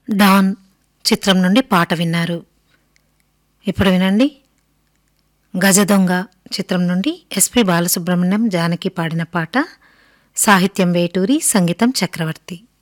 Don చిత్రం నుండి పాట విన్నారు. ఇప్పుడు వినండి, గజదొంగ చిత్రం నుండి ఎస్పి బాలసుబ్రహ్మణ్యం, జానకి పాడిన పాట. సాహిత్యం వేటూరి, సంగీతం చక్రవర్తి.